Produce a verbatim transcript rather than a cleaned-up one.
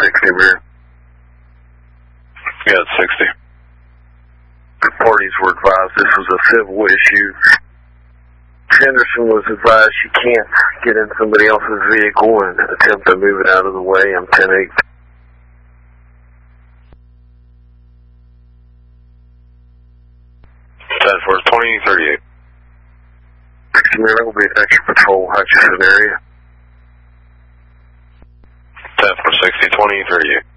sixty, Mayor. Yeah, it's sixty. The parties were advised this was a civil issue. Henderson was advised she can't get in somebody else's vehicle and attempt to move it out of the way. I'm ten eight. ten four twenty thirty-eight. sixty, Mayor, that will be an extra patrol Hutchinson area. ten four sixty twenty thirty-eight.